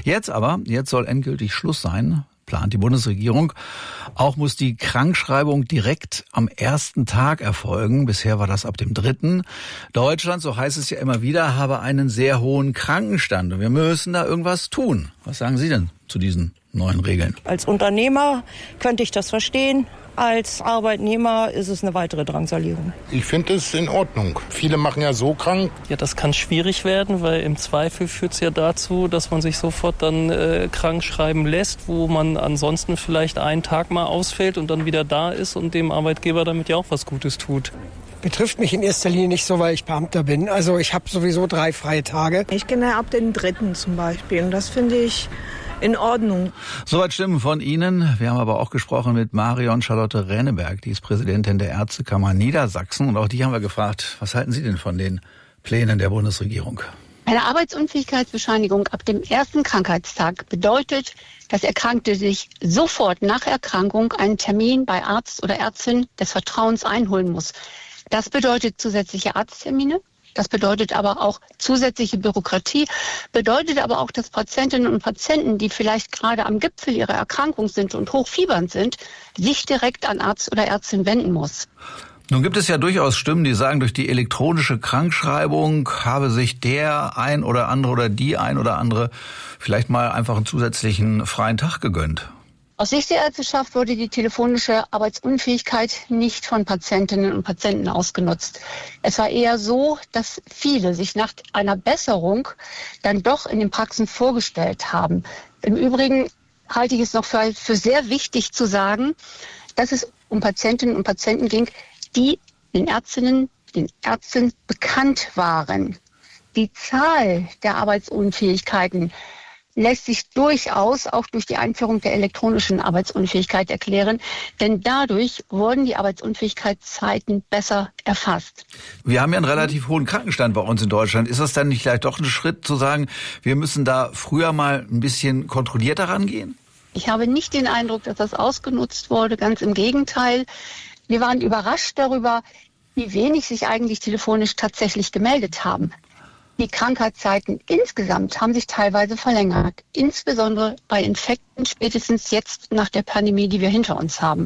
Jetzt soll endgültig Schluss sein, plant die Bundesregierung. Auch muss die Krankschreibung direkt am ersten Tag erfolgen. Bisher war das ab dem 3. Deutschland, so heißt es ja immer wieder, habe einen sehr hohen Krankenstand. Und wir müssen da irgendwas tun. Was sagen Sie denn zu diesen neuen Regeln? Als Unternehmer könnte ich das verstehen. Als Arbeitnehmer ist es eine weitere Drangsalierung. Ich finde es in Ordnung. Viele machen ja so krank. Ja, das kann schwierig werden, weil im Zweifel führt es ja dazu, dass man sich sofort dann krank schreiben lässt, wo man ansonsten vielleicht einen Tag mal ausfällt und dann wieder da ist und dem Arbeitgeber damit ja auch was Gutes tut. Betrifft mich in erster Linie nicht so, weil ich Beamter bin. Also ich habe sowieso 3 freie Tage. Ich kenne ab dem 3. zum Beispiel und das finde ich in Ordnung. Soweit Stimmen von Ihnen. Wir haben aber auch gesprochen mit Marion Charlotte Renneberg, die ist Präsidentin der Ärztekammer Niedersachsen. Und auch die haben wir gefragt, was halten Sie denn von den Plänen der Bundesregierung? Eine Arbeitsunfähigkeitsbescheinigung ab dem ersten Krankheitstag bedeutet, dass Erkrankte sich sofort nach Erkrankung einen Termin bei Arzt oder Ärztin des Vertrauens einholen muss. Das bedeutet zusätzliche Arzttermine. Das bedeutet aber auch zusätzliche Bürokratie, bedeutet aber auch, dass Patientinnen und Patienten, die vielleicht gerade am Gipfel ihrer Erkrankung sind und hochfiebernd sind, sich direkt an Arzt oder Ärztin wenden muss. Nun gibt es ja durchaus Stimmen, die sagen, durch die elektronische Krankschreibung habe sich der ein oder andere oder die ein oder andere vielleicht mal einfach einen zusätzlichen freien Tag gegönnt. Aus Sicht der Ärzteschaft wurde die telefonische Arbeitsunfähigkeit nicht von Patientinnen und Patienten ausgenutzt. Es war eher so, dass viele sich nach einer Besserung dann doch in den Praxen vorgestellt haben. Im Übrigen halte ich es noch für sehr wichtig zu sagen, dass es um Patientinnen und Patienten ging, die den Ärztinnen, den Ärzten bekannt waren. Die Zahl der Arbeitsunfähigkeiten lässt sich durchaus auch durch die Einführung der elektronischen Arbeitsunfähigkeit erklären, denn dadurch wurden die Arbeitsunfähigkeitszeiten besser erfasst. Wir haben ja einen relativ hohen Krankenstand bei uns in Deutschland. Ist das dann nicht vielleicht doch ein Schritt zu sagen, wir müssen da früher mal ein bisschen kontrollierter rangehen? Ich habe nicht den Eindruck, dass das ausgenutzt wurde, ganz im Gegenteil. Wir waren überrascht darüber, wie wenig sich eigentlich telefonisch tatsächlich gemeldet haben. Die Krankheitszeiten insgesamt haben sich teilweise verlängert, insbesondere bei Infekten, spätestens jetzt nach der Pandemie, die wir hinter uns haben.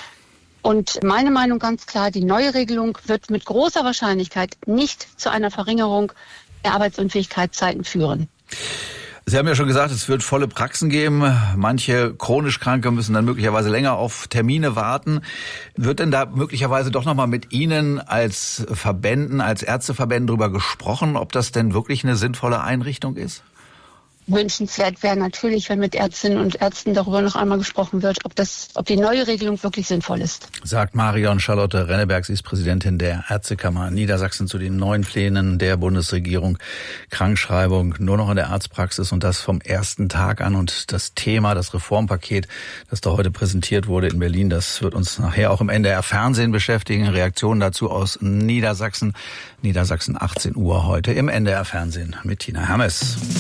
Und meine Meinung ganz klar, die neue Regelung wird mit großer Wahrscheinlichkeit nicht zu einer Verringerung der Arbeitsunfähigkeitszeiten führen. Sie haben ja schon gesagt, es wird volle Praxen geben. Manche chronisch Kranke müssen dann möglicherweise länger auf Termine warten. Wird denn da möglicherweise doch nochmal mit Ihnen als Verbänden, als Ärzteverbänden darüber gesprochen, ob das denn wirklich eine sinnvolle Einrichtung ist? Wünschenswert wäre natürlich, wenn mit Ärztinnen und Ärzten darüber noch einmal gesprochen wird, ob die neue Regelung wirklich sinnvoll ist. Sagt Marion Charlotte Renneberg, sie ist Präsidentin der Ärztekammer Niedersachsen zu den neuen Plänen der Bundesregierung. Krankschreibung nur noch in der Arztpraxis und das vom ersten Tag an. Und das Thema, das Reformpaket, das da heute präsentiert wurde in Berlin, das wird uns nachher auch im NDR Fernsehen beschäftigen. Reaktionen dazu aus Niedersachsen. Niedersachsen 18 Uhr heute im NDR Fernsehen mit Tina Hermes.